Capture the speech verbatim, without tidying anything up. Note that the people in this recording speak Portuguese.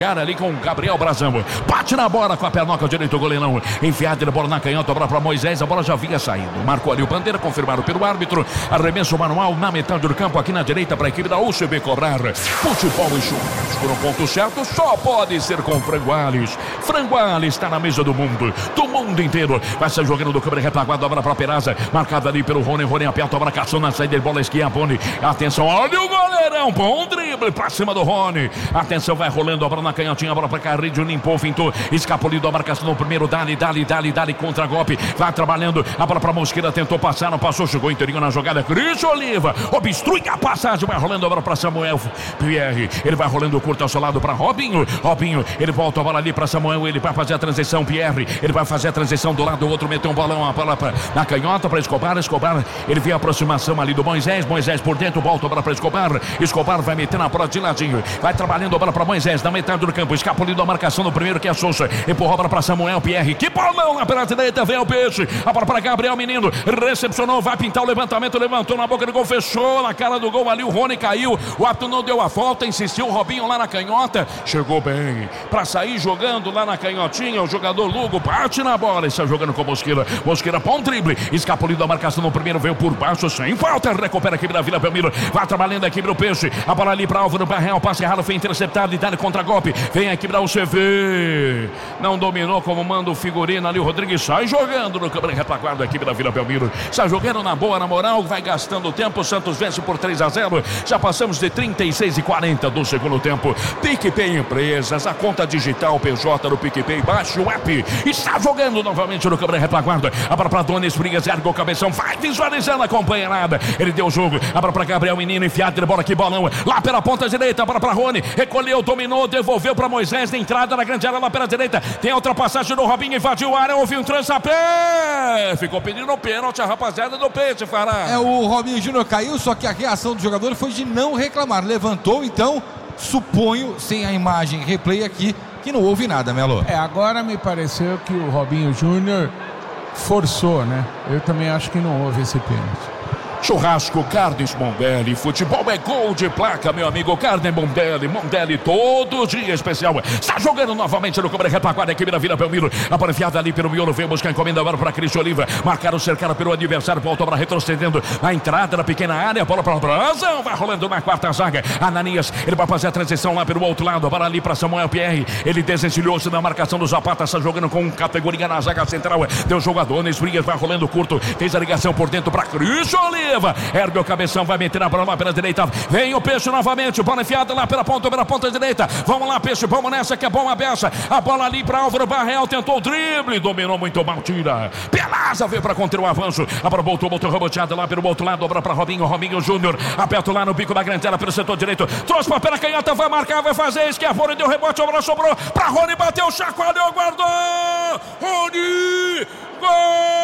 ali com o Gabriel Brazão, bate na bola com a pernoca direita, o goleirão enfiado de bola na canhota, bola para Moisés, a bola já vinha saindo, marcou ali o bandeira, confirmado pelo árbitro, arremesso manual na metade do campo, aqui na direita para a equipe da U C B cobrar. Futebol e churrasco no ponto certo só pode ser com Franguales. Franguales está na mesa do mundo, do mundo inteiro, vai ser jogando do câmera retaguarda, a bola para Peraza, marcada ali pelo Rony, Rony aperta a marcação na saída de bola esquerda, Boni, atenção, olha o goleirão, bom drible para cima do Rony, atenção, vai rolando a bola na canhotinha, a bola para Carrilho, limpou, fintou, escapulido a marcação no primeiro, dali, dali, dali, dali, contra golpe, vai trabalhando, a bola para Mosqueira, tentou passar, não passou, chegou inteirinho na jogada, Cris Oliva, obstrui a passagem, vai rolando a bola para Samuel Pierre, ele vai rolando curto ao seu lado para Robinho, Robinho, ele volta a bola ali para Samuel, ele vai fazer a transição, Pierre, ele vai fazer a transição do lado do outro, meteu um bolão, a bola pra, na canhota para Escobar, Escobar, ele vê a aproximação ali do Moisés, Moisés por dentro, volta a bola para Escobar, Escobar vai meter na bola de ladinho, vai trabalhando a bola para Moisés, na metade do campo, escapulindo a marcação no primeiro que é Souza, empurrou a bola para Samuel Pierre, que bolão na pela direita, vem o peixe, a bola para Gabriel Menino, recepcionou, vai pintar o levantamento, levantou na boca do gol, fechou na cara do gol ali, o Rony caiu, o árbitro não deu a falta, insistiu o Robinho lá na canhota, chegou bem, para sair jogando lá na canhotinha, o jogador Lugo bate na bola, está jogando com Mosqueira, Mosqueira para um drible, escapulindo a marcação no primeiro, veio por baixo, sem falta, recupera a equipe da Vila Belmiro, vai trabalhando a equipe do peixe, a bola ali para Álvaro Barreal, passe errado, foi interceptado e dá contra golpe, vem a equipe da U C V, não dominou como manda o figurino ali, o Rodrigues sai jogando no câmera retaguarda da equipe da Vila Belmiro, sai jogando na boa, na moral, vai gastando tempo, o Santos vence por três a zero, já passamos de trinta e seis e quarenta do segundo tempo, PicPay Empresas, a conta digital P J do PicPay, baixe o app, está jogando novamente no câmera retaguarda, a bola para Dona Esprigas, ergue o cabeção, vai visualizando a companheirada, ele deu o jogo, a bola para Gabriel Menino, enfiado de bola aqui, bolão, lá pela ponta direita, a bola para Rony, recolheu, dominou, devolveu para Moisés, na entrada na grande área lá pela direita, tem a ultrapassagem do Robinho, invadiu a área, houve um trançapé, ficou pedindo o pênalti, a rapaziada do Peixe, Fará. É, o Robinho Júnior caiu, só que a reação do jogador foi de não reclamar, levantou, então, suponho, sem a imagem replay aqui, que não houve nada, Melo. É, agora me pareceu que o Robinho Júnior forçou, né? Eu também acho que não houve esse pênalti. Churrasco Carnes Mondelli, futebol é gol de placa, meu amigo. Carne Mondelli, Mondelli todo dia especial. Está jogando novamente no câmera retaguarda, a equipe da Vila Belmiro, a bola enfiada ali pelo miolo, veio buscar encomenda agora para Cris Oliva, marcaram, cercaram pelo adversário, voltou para retrocedendo a entrada da pequena área, a bola para o Brazão, vai rolando na quarta zaga, Ananias, ele vai fazer a transição lá pelo outro lado, a bola ali para Samuel Pierre, ele desencilhou-se na marcação do Zapata, está jogando com categoria na zaga central, deu jogador, Nesbrias vai rolando curto, fez a ligação por dentro para Cris Oliva, ergue o cabeção, vai meter a bola lá pela direita, vem o Peixe novamente, bola enfiada lá pela ponta, pela ponta direita, vamos lá Peixe, vamos nessa que é bom a beça, a bola ali para Álvaro Barreal, tentou o drible, dominou muito mal, tira, Pelaza veio para conter o avanço, a bola voltou, voltou reboteada lá pelo outro lado, a bola para Robinho, Robinho Júnior, aperto lá no bico da grandela pelo setor direito, trouxe para pela canhota, vai marcar, vai fazer, esquiafone, deu rebote, a bola sobrou para Rony, bateu, chacoalhou, guardou, Rony, gol!